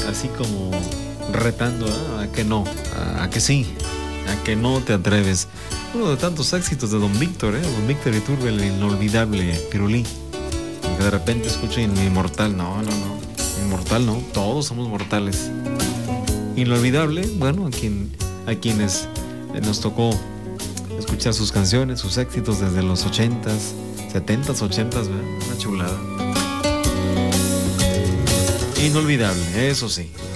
así como retando, ¿eh? A que no, a que sí, a que no te atreves. Uno de tantos éxitos de Don Víctor, Don Víctor Iturbe, el inolvidable Pirulí. Que de repente escuchen Inmortal, no, Inmortal no, todos somos mortales. Inolvidable, bueno, a quienes nos tocó escuchar sus canciones, sus éxitos desde los 80s, 70s, 80s, ¿verdad? Una chulada. Inolvidable, eso sí.